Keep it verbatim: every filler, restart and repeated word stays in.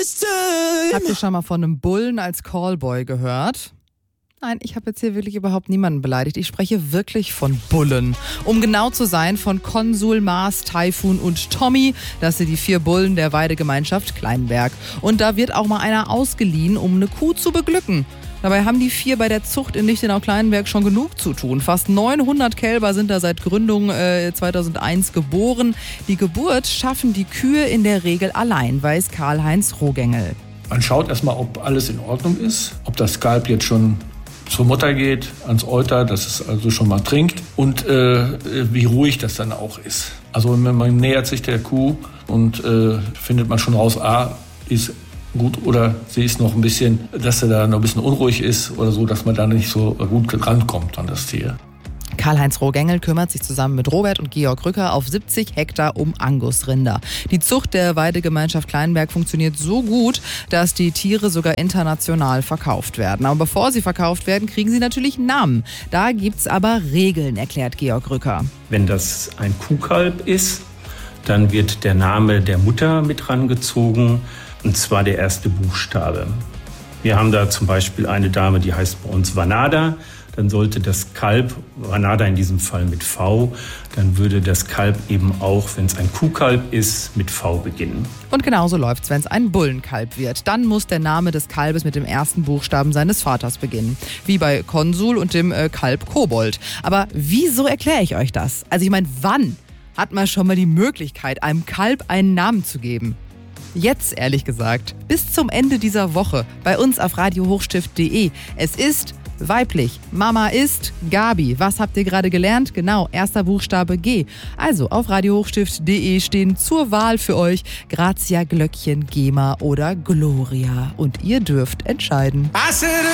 Habt ihr schon mal von einem Bullen als Callboy gehört? Nein, ich habe jetzt hier wirklich überhaupt niemanden beleidigt. Ich spreche wirklich von Bullen. Um genau zu sein, von Konsul, Mars, Taifun und Tommy. Das sind die vier Bullen der Weidegemeinschaft Kleinberg. Und da wird auch mal einer ausgeliehen, um eine Kuh zu beglücken. Dabei haben die vier bei der Zucht in Lichtenau-Kleinberg schon genug zu tun. Fast neunhundert Kälber sind da seit Gründung äh, zweitausendeins geboren. Die Geburt schaffen die Kühe in der Regel allein, weiß Karl-Heinz Rohgengel. Man schaut erstmal, ob alles in Ordnung ist, ob das Kalb jetzt schon zur Mutter geht, ans Euter, dass es also schon mal trinkt und äh, wie ruhig das dann auch ist. Also man nähert sich der Kuh und äh, findet man schon raus, ah, ist gut oder sie ist noch ein bisschen, dass sie da noch ein bisschen unruhig ist oder so, dass man da nicht so gut rankommt an das Tier. Karl-Heinz Rohgengel kümmert sich zusammen mit Robert und Georg Rücker auf siebzig Hektar um Angusrinder. Die Zucht der Weidegemeinschaft Kleinberg funktioniert so gut, dass die Tiere sogar international verkauft werden. Aber bevor sie verkauft werden, kriegen sie natürlich Namen. Da gibt's aber Regeln, erklärt Georg Rücker. Wenn das ein Kuhkalb ist, dann wird der Name der Mutter mit rangezogen, und zwar der erste Buchstabe. Wir haben da zum Beispiel eine Dame, die heißt bei uns Vanada. Dann sollte das Kalb, Vanada in diesem Fall mit V, dann würde das Kalb eben auch, wenn es ein Kuhkalb ist, mit V beginnen. Und genauso läuft's, wenn es ein Bullenkalb wird. Dann muss der Name des Kalbes mit dem ersten Buchstaben seines Vaters beginnen. Wie bei Konsul und dem äh, Kalb Kobold. Aber wieso erkläre ich euch das? Also ich meine, wann hat man schon mal die Möglichkeit, einem Kalb einen Namen zu geben? Jetzt, ehrlich gesagt. Bis zum Ende dieser Woche. Bei uns auf radio hochstift punkt de. Es ist weiblich. Mama ist Gabi. Was habt ihr gerade gelernt? Genau, erster Buchstabe G. Also auf radio hochstift punkt de stehen zur Wahl für euch Grazia, Glöckchen, Gema oder Gloria. Und ihr dürft entscheiden.